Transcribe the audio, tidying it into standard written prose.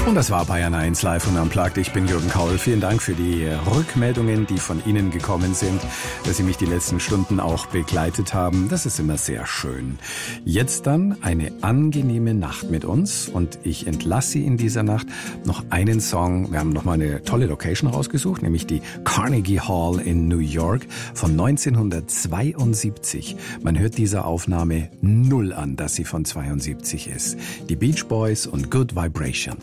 Und das war Bayern 1 Live und Unplugged. Ich bin Jürgen Kaul. Vielen Dank für die Rückmeldungen, die von Ihnen gekommen sind, dass Sie mich die letzten Stunden auch begleitet haben. Das ist immer sehr schön. Jetzt dann eine angenehme Nacht mit uns und ich entlasse Sie in dieser Nacht noch einen Song. Wir haben nochmal eine tolle Location rausgesucht, nämlich die Carnegie Hall in New York von 1972. Man hört dieser Aufnahme null an, dass sie von 72 ist. Die Beach Boys und Good Vibrations.